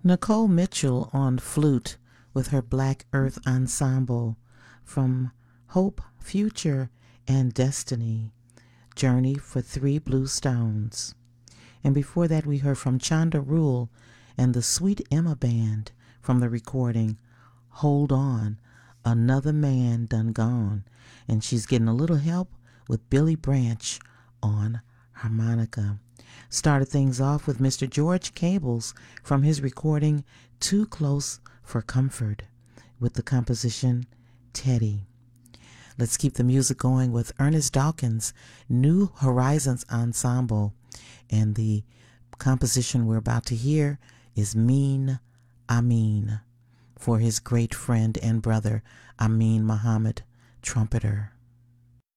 Nicole Mitchell on flute with her Black Earth Ensemble from Hope, Future, and Destiny, Journey for Three Blue Stones. And before that we heard from Chanda Rule and the Sweet Emma Band from the recording Hold On, Another Man Done Gone. And she's getting a little help with Billy Branch on harmonica. Started things off with Mr. George Cables from his recording Too Close for Comfort with the composition Teddy. Let's keep the music going with Ernest Dawkins' New Horizons Ensemble, and the composition we're about to hear is Mean Amin for his great friend and brother Amin Muhammad, trumpeter.